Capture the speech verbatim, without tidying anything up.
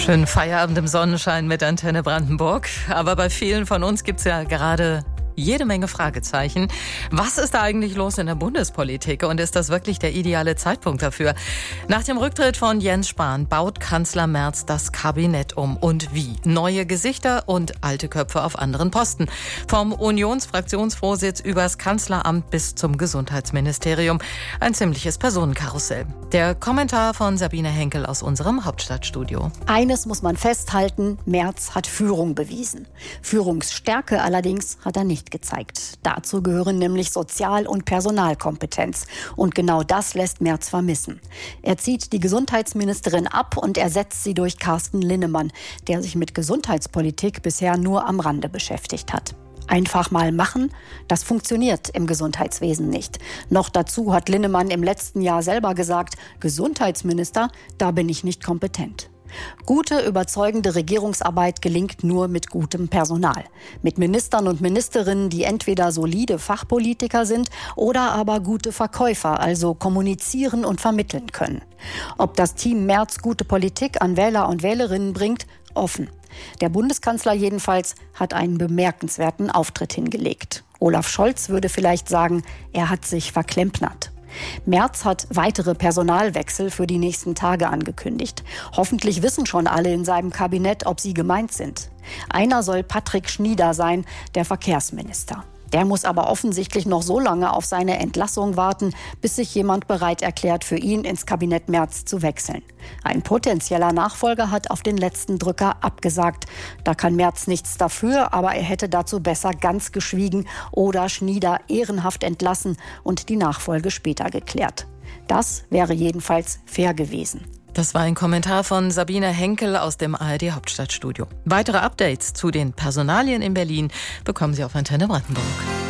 Schönen Feierabend im Sonnenschein mit Antenne Brandenburg. Aber bei vielen von uns gibt es ja gerade jede Menge Fragezeichen. Was ist da eigentlich los in der Bundespolitik und ist das wirklich der ideale Zeitpunkt dafür? Nach dem Rücktritt von Jens Spahn baut Kanzler Merz das Kabinett um. Und wie? Neue Gesichter und alte Köpfe auf anderen Posten. Vom Unionsfraktionsvorsitz übers Kanzleramt bis zum Gesundheitsministerium. Ein ziemliches Personenkarussell. Der Kommentar von Sabine Henkel aus unserem Hauptstadtstudio. Eines muss man festhalten, Merz hat Führung bewiesen. Führungsstärke allerdings hat er nicht gezeigt. Dazu gehören nämlich Sozial- und Personalkompetenz. Und genau das lässt Merz vermissen. Er zieht die Gesundheitsministerin ab und ersetzt sie durch Carsten Linnemann, der sich mit Gesundheitspolitik bisher nur am Rande beschäftigt hat. Einfach mal machen, das funktioniert im Gesundheitswesen nicht. Noch dazu hat Linnemann im letzten Jahr selber gesagt, Gesundheitsminister, da bin ich nicht kompetent. Gute, überzeugende Regierungsarbeit gelingt nur mit gutem Personal. Mit Ministern und Ministerinnen, die entweder solide Fachpolitiker sind oder aber gute Verkäufer, also kommunizieren und vermitteln können. Ob das Team Merz gute Politik an Wähler und Wählerinnen bringt, offen. Der Bundeskanzler jedenfalls hat einen bemerkenswerten Auftritt hingelegt. Olaf Scholz würde vielleicht sagen, er hat sich verklempnert. Merz hat weitere Personalwechsel für die nächsten Tage angekündigt. Hoffentlich wissen schon alle in seinem Kabinett, ob sie gemeint sind. Einer soll Patrick Schnieder sein, der Verkehrsminister. Der muss aber offensichtlich noch so lange auf seine Entlassung warten, bis sich jemand bereit erklärt, für ihn ins Kabinett Merz zu wechseln. Ein potenzieller Nachfolger hat auf den letzten Drücker abgesagt. Da kann Merz nichts dafür, aber er hätte dazu besser ganz geschwiegen oder Schnieder ehrenhaft entlassen und die Nachfolge später geklärt. Das wäre jedenfalls fair gewesen. Das war ein Kommentar von Sabine Henkel aus dem A R D Hauptstadtstudio. Weitere Updates zu den Personalien in Berlin bekommen Sie auf Antenne Brandenburg.